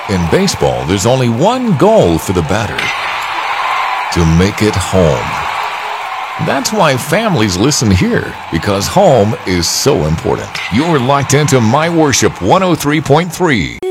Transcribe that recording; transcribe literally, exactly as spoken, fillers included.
In baseball, there's only one goal for the batter: to make it home. That's why families listen here, because home is so important. You're locked into My Worship one oh three point three.